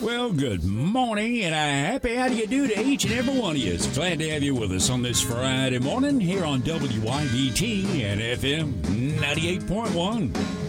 Well, good morning and a happy how do you do to each and every one of you. It's glad to have you with us on this Friday morning here on WYBT and FM 98.1.